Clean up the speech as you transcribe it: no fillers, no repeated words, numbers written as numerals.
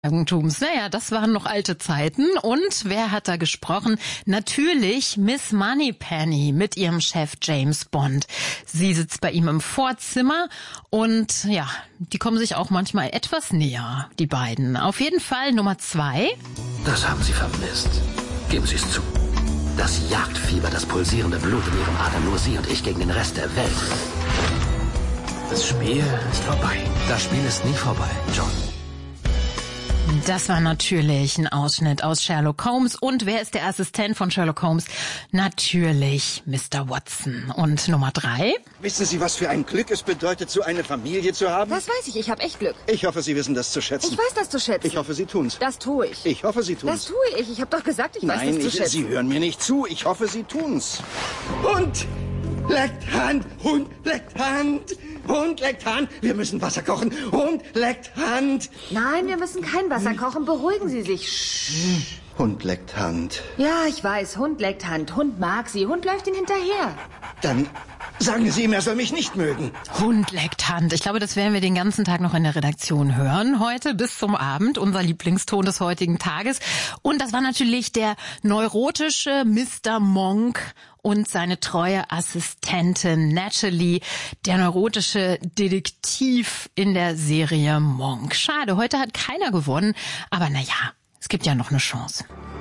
Eigentums. Naja, das waren noch alte Zeiten. Und wer hat da gesprochen? Natürlich Miss Moneypenny mit ihrem Chef James Bond. Sie sitzt bei ihm im Vorzimmer und ja, die kommen sich auch manchmal etwas näher, die beiden. Auf jeden Fall Nummer 2. Das haben Sie vermisst. Geben Sie es zu. Das Jagdfieber, das pulsierende Blut in Ihrem Atem, nur Sie und ich gegen den Rest der Welt. Das Spiel ist vorbei. Das Spiel ist nie vorbei, John. Das war natürlich ein Ausschnitt aus Sherlock Holmes. Und wer ist der Assistent von Sherlock Holmes? Natürlich Mr. Watson. Und Nummer 3? Wissen Sie, was für ein Glück es bedeutet, so eine Familie zu haben? Das weiß ich, ich habe echt Glück. Ich hoffe, Sie wissen das zu schätzen. Ich weiß das zu schätzen. Ich hoffe, Sie tun's. Das tue ich. Ich hoffe, Sie tun's. Das tue ich. Ich habe doch gesagt, ich weiß das zu schätzen. Sie hören mir nicht zu. Ich hoffe, Sie tun's. Hund leckt Hand. Hund leckt Hand. Hund leckt Hand. Wir müssen Wasser kochen. Hund leckt Hand. Nein, wir müssen kein Wasser kochen. Beruhigen Sie sich. Hund leckt Hand. Ja, ich weiß. Hund leckt Hand. Hund mag sie. Hund läuft ihm hinterher. Dann sagen Sie ihm, er soll mich nicht mögen. Hund leckt Hand. Ich glaube, das werden wir den ganzen Tag noch in der Redaktion hören. Heute bis zum Abend. Unser Lieblingston des heutigen Tages. Und das war natürlich der neurotische Mr. Monk und seine treue Assistentin Natalie, der neurotische Detektiv in der Serie Monk. Schade, heute hat keiner gewonnen, aber naja, es gibt ja noch eine Chance.